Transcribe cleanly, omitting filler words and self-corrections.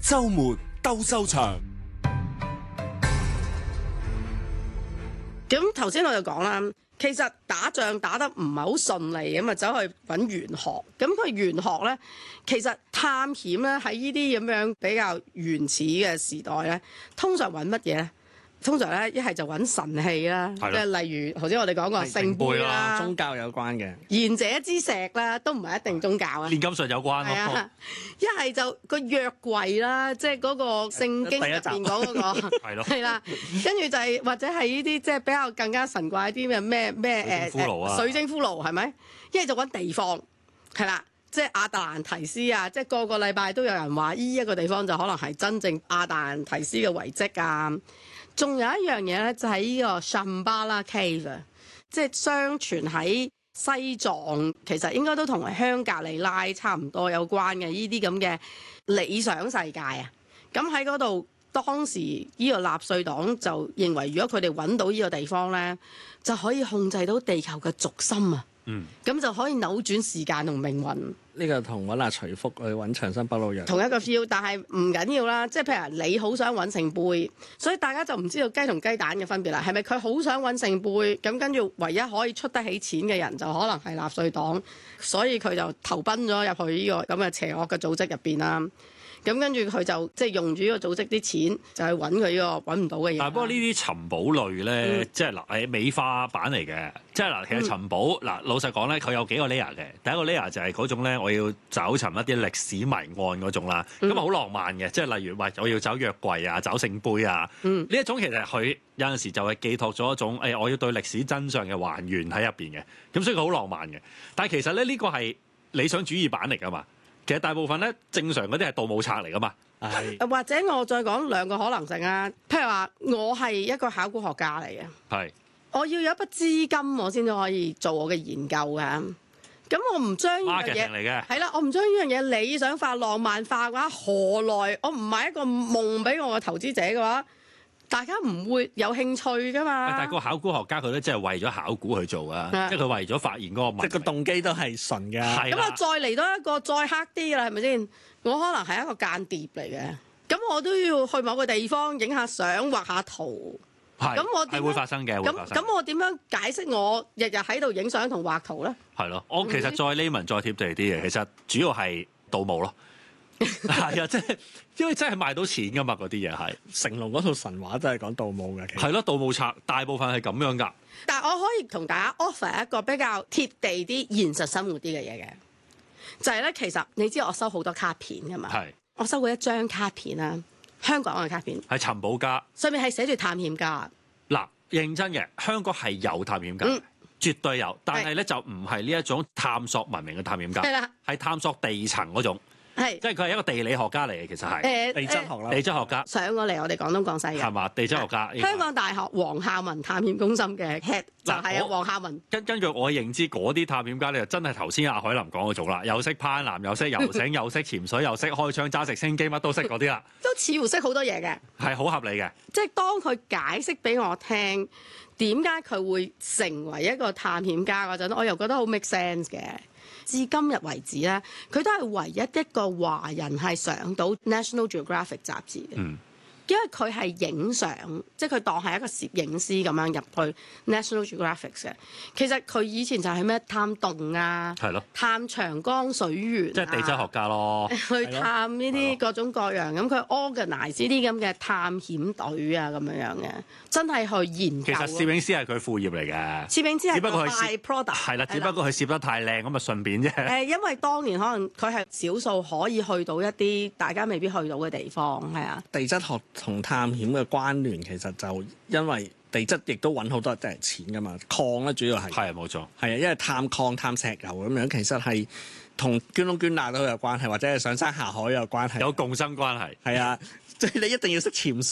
週末鬥獸場。 咁頭先我就講啦，其實打仗打得唔係好順利咁啊，走去揾玄學。咁佢玄學咧，其實探險咧喺呢啲咁樣比較原始嘅時代咧，通常揾乜嘢咧？通常咧一係就揾神器啦，即係例如頭先我哋講過聖杯啦， 宗教有關嘅賢者之石啦，都唔係一定宗教啊。 煉金術有關咯。 係啊，一係就個約櫃啦，即係嗰個聖經入邊講嗰個係咯， 係啦，跟住就係或者係呢啲即係比較更加神怪啲嘅咩水晶骷髏啊水晶骷髏係咪？一係就揾地方係啦。即係亞特蘭提斯啊！即係個個禮拜都有人話，依一個地方就可能係真正亞特蘭提斯嘅遺跡啊！仲有一樣嘢咧，就係呢個 Shambhala Cave 啊！即係相傳喺西藏，其實應該都同香格里拉差唔多有關嘅呢啲咁嘅理想世界啊！咁喺嗰度，當時呢個納粹黨就認為，如果佢哋揾到呢個地方咧，就可以控制到地球嘅軸心啊！咁就可以扭轉時間同命運。 呢個同揾阿徐福去揾長生不老藥同一個 feel， 但係唔緊要啦。即係譬如你好想揾聖杯，所以大家就唔知道雞同雞蛋嘅分別啦。係咪佢好想揾聖杯，咁跟住唯一可以出得起錢嘅人就可能係納粹黨，所以佢就投奔咗入去呢個咁嘅邪惡嘅組織入邊啦。咁跟住佢就即係用住呢個組織啲錢，就去揾佢呢個揾唔到嘅嘢。 但係不過呢啲尋寶類咧，即係嗱係美化版嚟嘅。即係嗱，其實尋寶嗱老實講咧，佢有幾個 layer 嘅。第一個 layer 就係嗰種咧，我要找尋一啲歷史謎案嗰種啦。咁啊好浪漫嘅，即係例如喂，我要找約櫃啊，找聖杯啊。呢一種其實佢有陣時就係寄託咗一種我要對歷史真相嘅還原喺入邊嘅。咁所以佢好浪漫嘅。但係其實咧呢個係理想主義版嚟㗎嘛。其實大部分咧正常嗰啲係盜墓賊嚟㗎嘛。 或者我再講兩個可能性啊，譬如話我係一個考古學家嚟嘅， 係我要有一筆資金，我先至可以做我嘅研究㗎。咁我唔將呢樣嘢嚟嘅， 係啦，我唔將呢樣嘢理想化、浪漫化嘅話，何來我唔係一個夢俾我嘅投資者嘅話，大家唔會有興趣噶嘛？ 但係個考古學家佢都真係為咗考古去做啊，即係佢為咗發現嗰個問題， 即係個動機都係純嘅。 咁我再嚟多一個再黑啲啦，係咪先？我可能係一個間諜嚟嘅，咁我都要去某個地方影下相、畫下圖。咁我係會發生嘅， 咁我點樣解釋我日日喺度影相同畫圖咧？ 係咯，我其實再匿文再貼地啲嘅，其實主要係盜墓咯。係啊，即係因為真係賣到錢噶嘛，嗰啲嘢係成龍嗰套神話都係講盜墓嘅。 係咯，盜墓賊大部分係咁樣㗎。 但係我可以同大家 offer 一個比較貼地啲、現實生活啲嘅嘢嘅，就係咧，其實你知我收好多卡片㗎嘛？係，我收過一張卡片啦，香港嘅卡片係尋寶家， 上面係寫住探險家。 嗱，認真嘅，香港係有探險家，絕對有，但係咧就唔係呢一種探索文明嘅探險家，係啦，係探索地層嗰種。係，即係佢係一個地理學家嚟嘅，其實係地質學啦，地質學家上過嚟我哋廣東廣西嘅係嘛？地質學家， 香港大學黃孝文探險中心嘅 head 就係啊黃孝文。 根據我認知，嗰啲探險家咧就真係頭先阿海林講嗰種啦，又識攀岩，又識游繩，又識潛水，又識開槍揸直升機，乜都識嗰啲啦。 都似乎識好多嘢嘅，係好合理嘅。 即係當佢解釋俾我聽點解佢會成為一個探險家嗰陣，我又覺得好 make sense 嘅。至今日為止咧，佢都係唯一一個華人係上到 National Geographic 雜誌嘅。因為佢係影相，即係佢當係一個攝影師咁樣入去 National Geographic 嘅。其實佢以前就係咩探洞啊，係咯，探長江水源， 即係地質學家咯， 去探呢啲各種各樣。咁佢 organize 呢啲咁嘅探險隊啊，咁樣嘅，真係去研究。 其實攝影師係佢副業嚟嘅， 攝影師係只不過係 product 係啦，只不過佢攝得太靚咁啊，順便啫。 因為當年可能佢係少數可以去到一啲大家未必去到嘅地方，係啊， 地質學同探險嘅關聯其實就因為地質亦都揾好多人錢噶嘛，礦咧主要係冇錯， 係啊，因為探礦探石油咁樣，其實係同捐窿捐罅都有關係，或者係上山下海有關係， 有共生關係。 係啊，即係你一定要識潛